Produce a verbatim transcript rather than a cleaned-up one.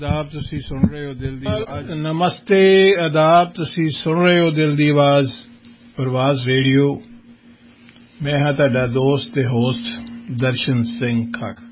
आदाब तुसी सुन रहे हो दिल दी आवाज नमस्ते आदाब तुसी सुन रहे हो दिल दी आवाज प्रवास रेडियो मैं हां ਤੁਹਾਡਾ ਦੋਸਤ ਤੇ ਹੋਸਟ ਦਰਸ਼ਨ ਸਿੰਘ ਖਾਕ